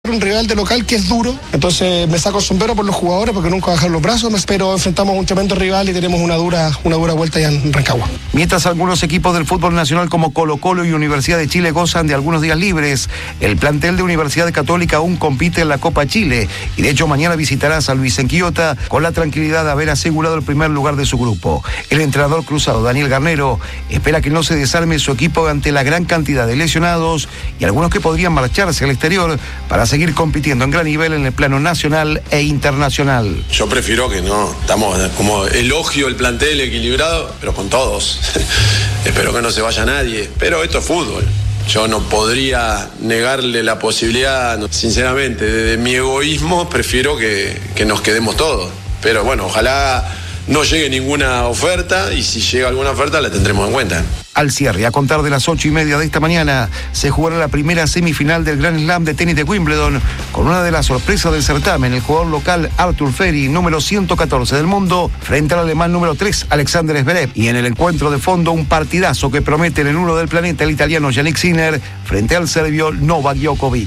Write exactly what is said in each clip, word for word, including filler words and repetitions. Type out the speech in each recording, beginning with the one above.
Un rival de local que es duro, entonces me saco el sombrero por los jugadores porque nunca bajan los brazos, pero enfrentamos a un tremendo rival y tenemos una dura, una dura vuelta ya en Rancagua. Mientras algunos equipos del fútbol nacional como Colo-Colo y Universidad de Chile gozan de algunos días libres, el plantel de Universidad Católica aún compite en la Copa Chile y de hecho mañana visitará a San Luis en Quillota con la tranquilidad de haber asegurado el primer lugar de su grupo. El entrenador cruzado Daniel Garnero espera que no se desarme su equipo ante la gran cantidad de lesionados y algunos que podrían marcharse al exterior para seguir compitiendo en gran nivel en el plano nacional e internacional. Yo prefiero que no, estamos como elogio el plantel equilibrado, pero con todos. Espero que no se vaya nadie, pero esto es fútbol. Yo no podría negarle la posibilidad, sinceramente, desde mi egoísmo prefiero que, que nos quedemos todos. Pero bueno, ojalá no llegue ninguna oferta y si llega alguna oferta la tendremos en cuenta. Al cierre, a contar de las ocho y media de esta mañana, se jugará la primera semifinal del Grand Slam de tenis de Wimbledon, con una de las sorpresas del certamen, el jugador local Arthur Ferry, número ciento catorce del mundo, frente al alemán número tres, Alexander Zverev. Y en el encuentro de fondo, un partidazo que promete en el uno del planeta el italiano Jannik Sinner, frente al serbio Novak Djokovic.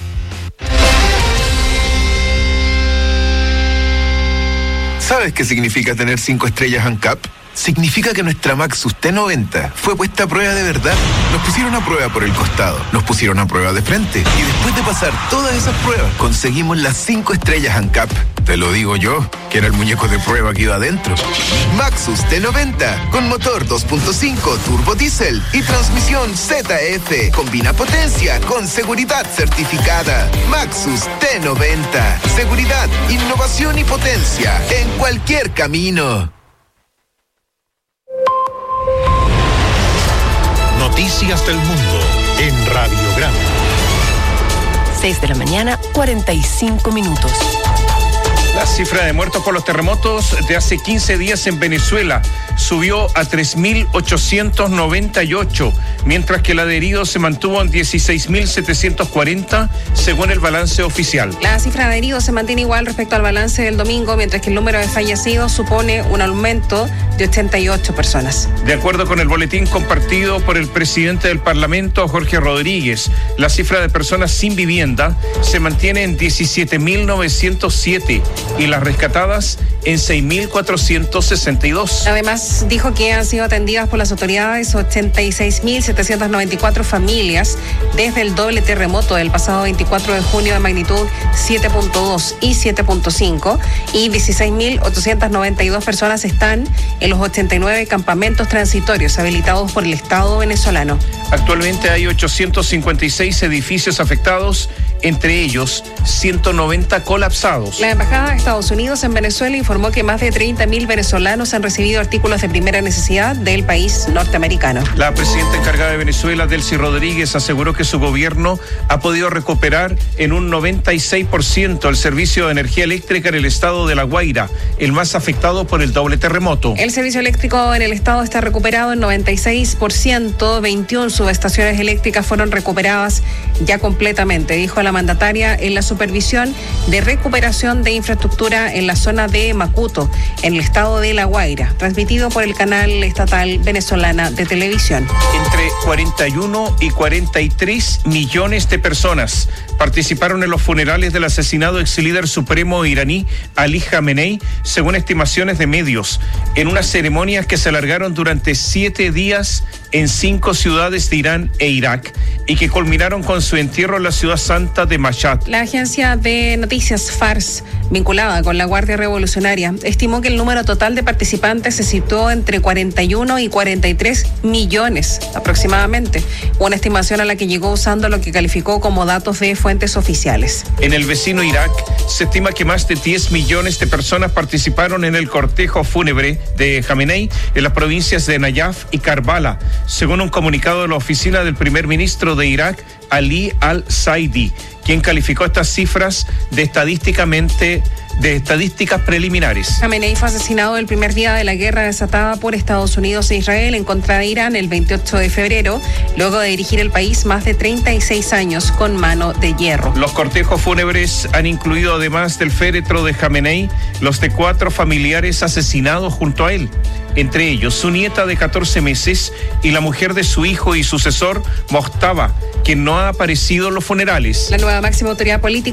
¿Sabes qué significa tener cinco estrellas ANCAP? Significa que nuestra Maxus T noventa fue puesta a prueba de verdad. Nos pusieron a prueba por el costado, nos pusieron a prueba de frente y después de pasar todas esas pruebas conseguimos las cinco estrellas ANCAP. Te lo digo yo, que era el muñeco de prueba que iba adentro. Maxus T noventa con motor dos punto cinco turbo diésel y transmisión Z F. Combina potencia con seguridad certificada. Maxus T noventa. Seguridad, innovación y potencia en cualquier camino. Noticias del Mundo en Radio Grande. seis de la mañana, cuarenta y cinco minutos. La cifra de muertos por los terremotos de hace quince días en Venezuela subió a tres mil ochocientos noventa y ocho, mientras que la de heridos se mantuvo en dieciséis mil setecientos cuarenta, según el balance oficial. La cifra de heridos se mantiene igual respecto al balance del domingo, mientras que el número de fallecidos supone un aumento de ochenta y ocho personas. De acuerdo con el boletín compartido por el presidente del Parlamento, Jorge Rodríguez, la cifra de personas sin vivienda se mantiene en diecisiete mil novecientos siete y las rescatadas en seis mil cuatrocientos sesenta y dos. Además, dijo que han sido atendidas por las autoridades ochenta y seis mil setecientos noventa y cuatro familias desde el doble terremoto del pasado veinticuatro de junio de magnitud siete punto dos y siete punto cinco y dieciséis mil ochocientos noventa y dos personas están en los ochenta y nueve campamentos transitorios habilitados por el Estado venezolano. Actualmente hay ochocientos cincuenta y seis edificios afectados, entre ellos ciento noventa colapsados. La Embajada de Estados Unidos en Venezuela informó que más de treinta mil venezolanos han recibido artículos de primera necesidad del país norteamericano. La presidenta encargada de Venezuela, Delcy Rodríguez, aseguró que su gobierno ha podido recuperar en un noventa y seis por ciento el servicio de energía eléctrica en el estado de La Guaira, el más afectado por el doble terremoto. El servicio eléctrico en el estado está recuperado en noventa y seis por ciento, veintiuna subestaciones eléctricas fueron recuperadas ya completamente, dijo la mandataria en la supervisión de recuperación de infraestructura en la zona de Macuto, en el estado de La Guaira, transmitido por el canal estatal venezolana de televisión. Entre cuarenta y uno y cuarenta y tres millones de personas participaron en los funerales del asesinado ex líder supremo iraní Ali Khamenei, según estimaciones de medios, en unas ceremonias que se alargaron durante siete días en cinco ciudades de Irán e Irak y que culminaron con su entierro en la ciudad santa de Mashhad. La agencia de noticias Fars, vinculada con la Guardia Revolucionaria, estimó que el número total de participantes se situó entre cuarenta y uno y cuarenta y tres millones aproximadamente, una estimación a la que llegó usando lo que calificó como datos de fuentes oficiales. En el vecino Irak se estima que más de diez millones de personas participaron en el cortejo fúnebre de Khamenei en las provincias de Nayaf y Karbala, según un comunicado de la oficina del primer ministro de Irak, Ali al-Saidi, quien calificó estas cifras de estadísticamente de estadísticas preliminares. Khamenei fue asesinado el primer día de la guerra desatada por Estados Unidos e Israel en contra de Irán el veintiocho de febrero, luego de dirigir el país más de treinta y seis años con mano de hierro. Los cortejos fúnebres han incluido, además del féretro de Khamenei, los de cuatro familiares asesinados junto a él, entre ellos su nieta de catorce meses y la mujer de su hijo y sucesor, Mojtaba, quien no ha aparecido en los funerales. La nueva máxima autoridad política